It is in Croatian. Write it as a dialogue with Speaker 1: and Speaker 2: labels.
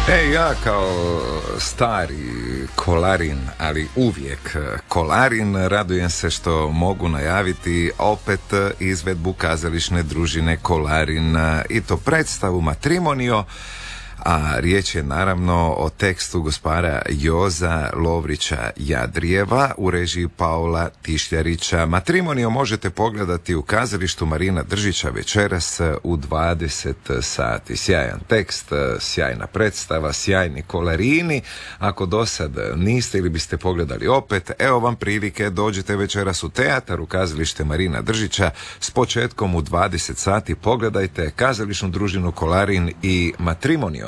Speaker 1: Ja kao stari kolarin, ali uvijek kolarin, radujem se što mogu najaviti opet izvedbu kazališne družine Kolarin i to predstavu Matrimonio, a riječ je naravno o tekstu gospara Joza Lovrića Jadrijeva u režiji Paula Tišljarića. Matrimonio možete pogledati u kazalištu Marina Držića večeras u 20 sati. Sjajan tekst, sjajna predstava, sjajni kolarini. Ako do sad niste ili biste pogledali opet, evo vam prilike, dođite večeras u teatar, u kazalište Marina Držića s početkom u 20 sati. Pogledajte kazališnu družinu Kolarin i Matrimonio.